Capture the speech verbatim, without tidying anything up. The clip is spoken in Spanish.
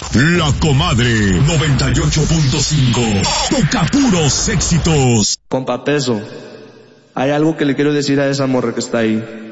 La Comadre noventa y ocho punto cinco. Toca puros éxitos. Compa Peso, hay algo que le quiero decir a esa morra que está ahí.